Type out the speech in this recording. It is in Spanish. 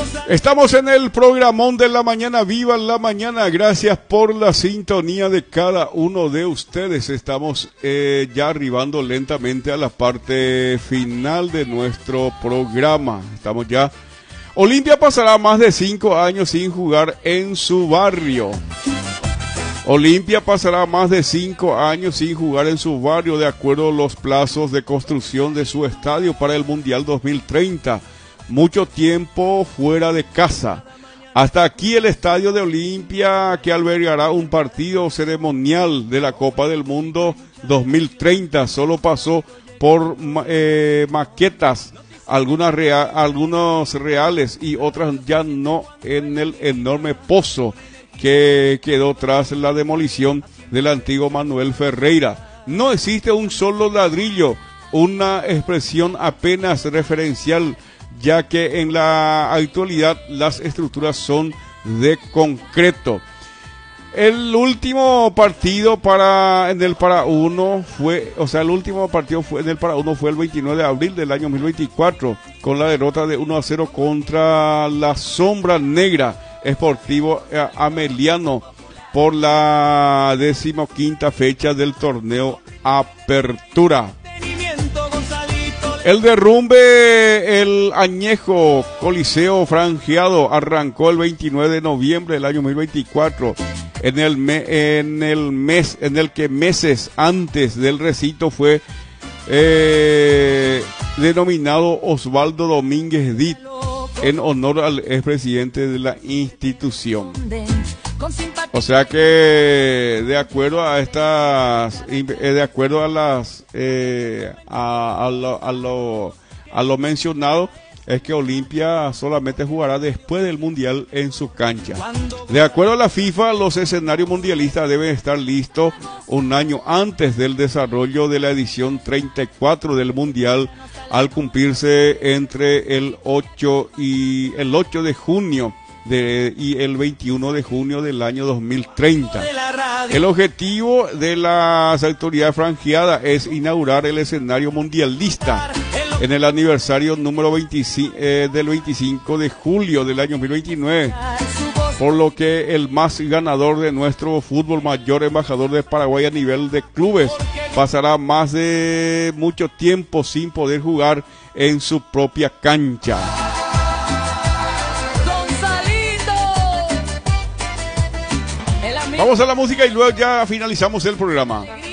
Estamos en el programón de la mañana, viva la mañana, gracias por la sintonía de cada uno de ustedes. Estamos ya arribando lentamente a la parte final de nuestro programa. Estamos ya. Olimpia pasará más de 5 años sin jugar en su barrio. Olimpia pasará más de 5 años sin jugar en su barrio de acuerdo a los plazos de construcción de su estadio para el Mundial 2030. Mucho tiempo fuera de casa. Hasta aquí el estadio de Olimpia, que albergará un partido ceremonial de la Copa del Mundo 2030. Solo pasó por maquetas, algunos reales y otras ya no, en el enorme pozo que quedó tras la demolición del antiguo Manuel Ferreira. No existe un solo ladrillo, una expresión apenas referencial, ya que en la actualidad las estructuras son de concreto. El último partido en el para uno fue el 29 de abril del año 2024, con la derrota de 1-0 contra la Sombra Negra Sportivo Ameliano por la 15ª fecha del torneo Apertura. El derrumbe, el añejo Coliseo Franjeado arrancó el 29 de noviembre del año 2024, en el mes en el que meses antes del recinto fue denominado Osvaldo Domínguez Dit, en honor al expresidente de la institución. O sea que de acuerdo a lo mencionado, es que Olimpia solamente jugará después del Mundial en su cancha. De acuerdo a la FIFA, los escenarios mundialistas deben estar listos un año antes del desarrollo de la edición 34 del Mundial, al cumplirse entre el 8 de junio y el 21 de junio del año 2030. El objetivo de las autoridades franjeadas es inaugurar el escenario mundialista en el aniversario número 25, del 25 de julio del año 2029, por lo que el más ganador de nuestro fútbol, mayor embajador de Paraguay a nivel de clubes, pasará más de mucho tiempo sin poder jugar en su propia cancha. Vamos a la música y luego ya finalizamos el programa.